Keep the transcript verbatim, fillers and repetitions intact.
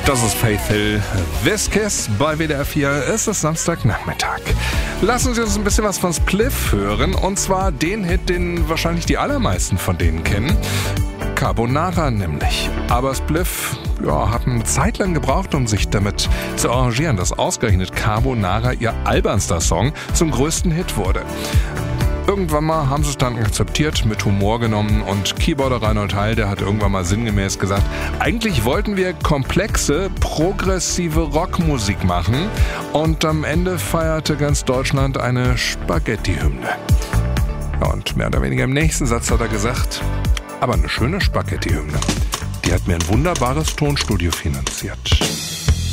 Das ist Faith Hill, This Kiss bei W D R vier. Es ist Samstagnachmittag. Lassen Sie uns ein bisschen was von Spliff hören. Und zwar den Hit, den wahrscheinlich die allermeisten von denen kennen. Carbonara nämlich. Aber Spliff ja, hat eine Zeit lang gebraucht, um sich damit zu arrangieren, dass ausgerechnet Carbonara ihr albernster Song zum größten Hit wurde. Irgendwann mal haben sie es dann akzeptiert, mit Humor genommen, und Keyboarder Reinhold Heil, der hat irgendwann mal sinngemäß gesagt, eigentlich wollten wir komplexe, progressive Rockmusik machen, und am Ende feierte ganz Deutschland eine Spaghetti-Hymne. Und mehr oder weniger im nächsten Satz hat er gesagt, aber eine schöne Spaghetti-Hymne, die hat mir ein wunderbares Tonstudio finanziert.